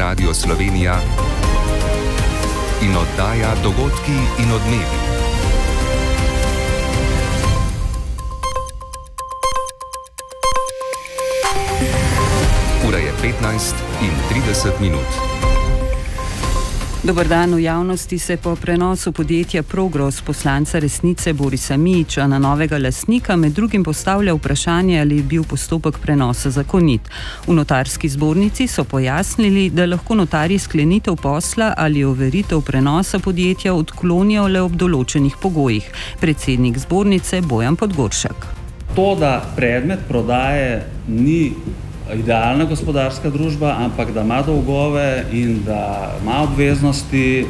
Radio Slovenija in oddaja Dogodki in odmevi. Ura je 15:30. Dober dan. V javnosti se po prenosu podjetja Progros poslanca Resnice Borisa Mijića na novega lastnika med drugim postavlja vprašanje, ali je bil postopek prenosa zakonit. V notarski zbornici so pojasnili, da lahko notarji sklenitev posla ali overitev prenosa podjetja odklonijo le ob določenih pogojih. Predsednik zbornice Bojan Podgoršek. To, da predmet prodaje ni idealna gospodarska družba, ampak da ima dolgove in da ima obveznosti,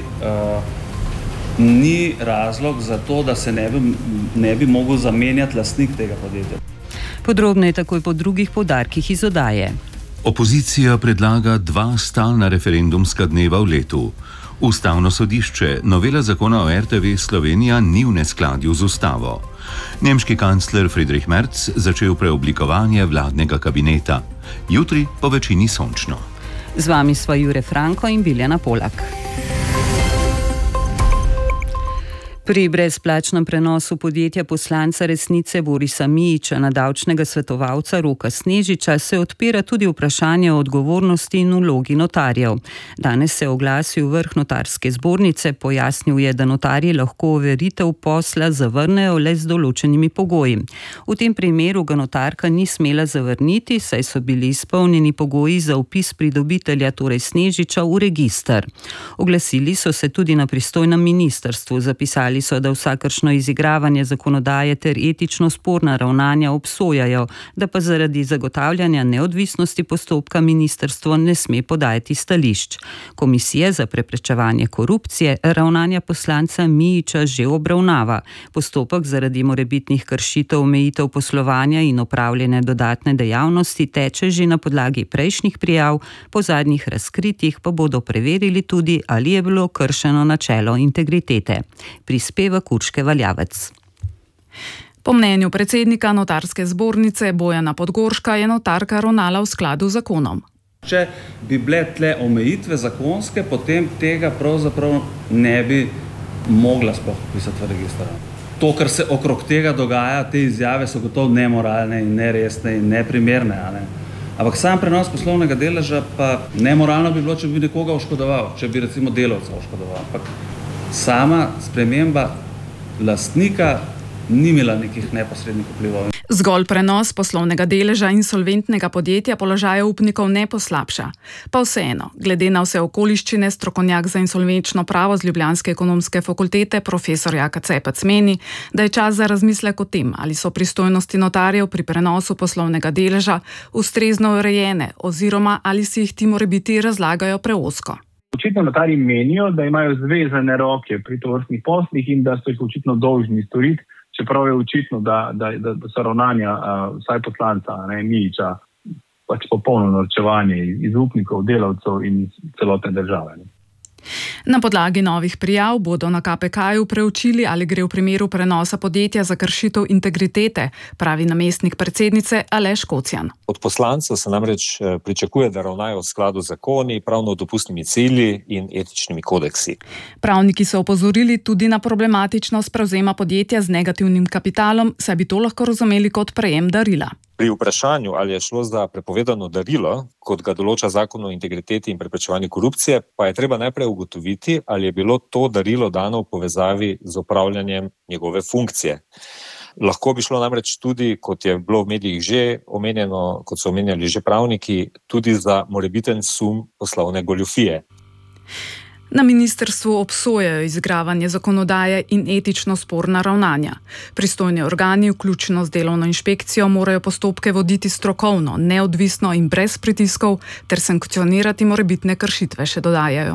ni razlog za to, da se ne bi mogel zamenjati lastnik tega podjetja. Podrobneje takoj po drugih poudarkih iz oddaje. Opozicija predlaga 2 stalna referendumska dneva v letu. Ustavno sodišče: novela zakona o RTV Slovenija ni v neskladju z ustavo. Nemški kancler Friedrich Merz začel preoblikovanje vladnega kabineta. Jutri po večini sončno. Z vami sva Jure Franko in Biljana Polak. Pri brezplačnem prenosu podjetja poslanca Resnice Borisa Mijića na davčnega svetovalca Roka Snežiča se odpira tudi vprašanje o odgovornosti in vlogi notarjev. Danes se je oglasil vrh notarske zbornice, pojasnil je, da notarji lahko overitev posla zavrnejo le z določenimi pogoji. V tem primeru ga notarka ni smela zavrniti, saj so bili izpolnjeni pogoji za vpis pridobitelja, torej Snežiča, v register. Oglasili so se tudi na pristojnem ministrstvu, zapisali so, da vsakršno izigravanje zakonodaje ter etično sporna ravnanja obsojajo, da pa zaradi zagotavljanja neodvisnosti postopka ministrstvo ne sme podajati stališč. Komisija za preprečevanje korupcije ravnanja poslanca Mijića že obravnava. Postopek zaradi morebitnih kršitev omejitev poslovanja in opravljene dodatne dejavnosti teče že na podlagi prejšnjih prijav, po zadnjih razkritjih pa bodo preverili tudi, ali je bilo kršeno načelo integritete. Prispeva Urške Valjavec. Po mnenju predsednika notarske zbornice Bojana Podgorška je notarka ravnala v skladu z zakonom. Če bi bile tle omejitve zakonske, potem tega pravzaprav ne bi mogla sploh pisati v registar. To, kar se okrog tega dogaja, te izjave so gotovo nemoralne in neresne in neprimerne. Ampak sam prenos poslovnega deleža pa nemoralno bi bilo, če bi nekoga oškodoval, če bi recimo delavca oškodoval. Ampak sama sprememba lastnika ni imela nekih neposrednih vplivov. Zgolj prenos poslovnega deleža insolventnega podjetja položaja upnikov ne poslabša. Pa vseeno, glede na vse okoliščine, strokovnjak za insolvenčno pravo z Ljubljanske ekonomske fakultete profesor Jaka Cepec meni, da je čas za razmislek o tem, ali so pristojnosti notarjev pri prenosu poslovnega deleža ustrezno urejene oziroma ali si jih ti morebiti razlagajo preozko. Očitno notarji menijo, da imajo zvezane roke pri tovrstnih poslih in da so jih očitno dolžni storiti, čeprav je očitno, da so ravnanja vsaj poslanca Mijića pač popolno norčevanje iz upnikov, delavcev in celotne države. Na podlagi novih prijav bodo na KPK-ju preučili, ali gre v primeru prenosa podjetja za kršitev integritete, pravi namestnik predsednice Aleš Kocjan. Od poslancev se namreč pričakuje, da ravnajo v skladu z zakoni, pravno dopustnimi cilji in etičnimi kodeksi. Pravniki so opozorili tudi na problematičnost prevzema podjetja z negativnim kapitalom, saj bi to lahko razumeli kot prejem darila. Pri vprašanju, ali je šlo za prepovedano darilo, kot ga določa zakon o integriteti in preprečevanju korupcije, pa je treba najprej ugotoviti, ali je bilo to darilo dano v povezavi z opravljanjem njegove funkcije. Lahko bi šlo namreč tudi, kot je bilo v medijih že omenjeno, kot so omenjali že pravniki, tudi za morebiten sum poslovne goljufije. Na ministrstvu obsojajo izigravanje zakonodaje in etično sporna ravnanja. Pristojni organi, vključno z delovno inšpekcijo, morajo postopke voditi strokovno, neodvisno in brez pritiskov ter sankcionirati morebitne kršitve, še dodajajo.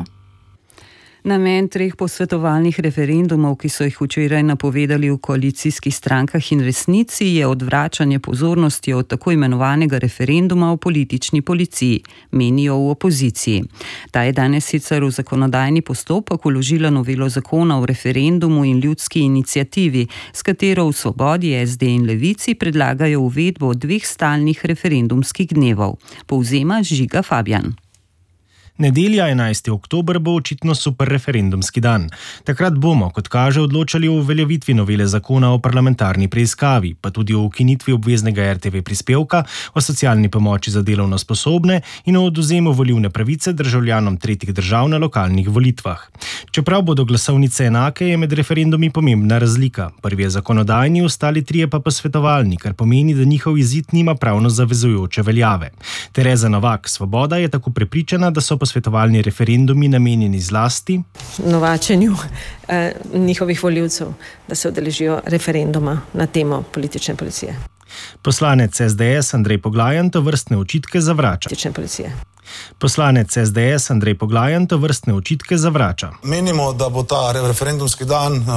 Namen 3 posvetovalnih referendumov, ki so jih včeraj napovedali v koalicijskih strankah in Resnici, je odvračanje pozornosti od tako imenovanega referenduma o politični policiji, menijo v opoziciji. Ta je danes sicer v zakonodajni postopek vložila novelo zakona o referendumu in ljudski iniciativi, s katero v Svobodi, SD in Levici predlagajo uvedbo 2 stalnih referendumskih dnevov. Povzema Žiga Fabjan. Nedelja, 11. oktober, bo očitno super referendumski dan. Takrat bomo, kot kaže, odločali o uveljavitvi novele zakona o parlamentarni preiskavi, pa tudi o ukinitvi obveznega RTV prispevka, o socialni pomoči za delovno sposobne in o odvzemu volilne pravice državljanom tretjih držav na lokalnih volitvah. Čeprav bodo glasovnice enake, je med referendumi pomembna razlika. Prvi je zakonodajni, ostali trije pa posvetovalni, kar pomeni, da njihov izid nima pravno zavezujoče veljave. Tereza Novak, Svoboda, je tako prepričana, da so posvetovalni referendumi namenjeni zlasti novačenju njihovih volivcev, da se udeležijo referenduma na temo politične policije. Poslanec SDS Andrej Poglajen tovrstne očitke zavrača. Poslanec SDS Andrej Poglajen tovrstne očitke zavrača. Menimo, da bo ta referendumski dan